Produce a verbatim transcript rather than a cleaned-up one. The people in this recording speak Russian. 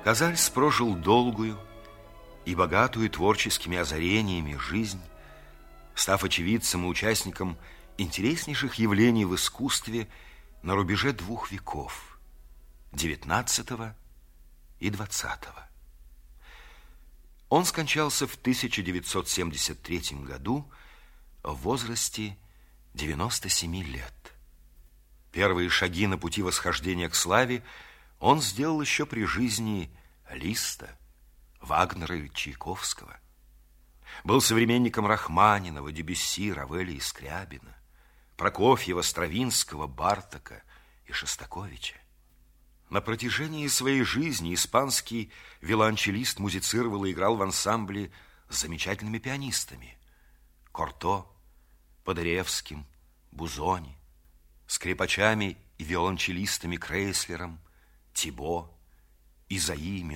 Казальс прожил долгую и богатую творческими озарениями жизнь, став очевидцем и участником интереснейших явлений в искусстве на рубеже двух веков – девятнадцатого и двадцатого. Он скончался в тысяча девятьсот семьдесят третьем году в возрасте девяноста семи лет. Первые шаги на пути восхождения к славе он сделал еще при жизни Листа, Вагнера и Чайковского. Был современником Рахманинова, Дебюсси, Равеля и Скрябина, Прокофьева, Стравинского, Бартака и Шостаковича. На протяжении своей жизни испанский виолончелист музицировал и играл в ансамбле с замечательными пианистами Корто, Подоревским, Бузони, скрипачами и виолончелистами Крейслером, Тибо, Изаи,